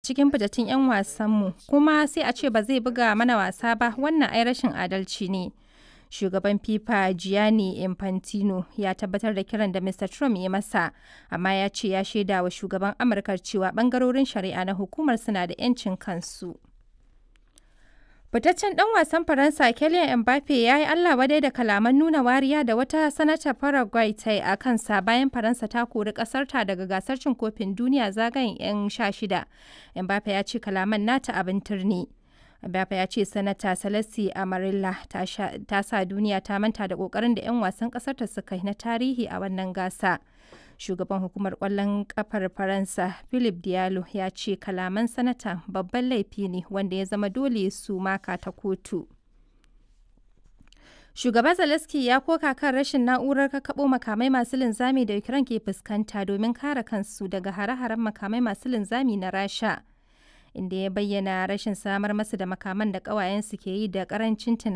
cikin fitattun 'yan wasanmu, kuma sai a ce ba zai buga mana wasa ba, wannan ai rashin adalci ne. Shugaban FIFA Gianni Infantino ya tabbatar da kiran da Mr. Trump ya masa, amma ya ce ya shaida wa shugaban Amurka cewa ɓangarorin shari'a na hukumar suna da 'yancin kansu. Fitaccen ɗan wasan Faransa Kylian Mbappe ya yi Allah wadai da kalaman nuna wariya da wata sanatar Paraguay ta yi a kansa bayan Faransa ta kori ƙasarta daga gasar cin kofin duniya zagayen 'yan 16. Mbappe ya ce kalaman nata abin turni. Mbappe ya ce Sanata Salassi Amarilla ta sa duniya ta manta da ƙoƙarin da 'yan wasan ƙasarta suka yi na tarihi a wannan gasa. Shugaban hukumar ƙwallon ƙafar Faransa, Philippe Diallo, ya ce kalaman sanata babban laifi ne wanda ya zama dole su maka ta kotu. Shugaba Zelensky ya koka kan rashin na'urar kakkaɓo makamai masu linzami da Ukraine ke fuskanta domin kare kansu daga hare-haren makamai masu linzami na Rasha, inda ya bayyana rashin samar masu da makaman da ƙawayensu ke yi da ƙarancin tunani.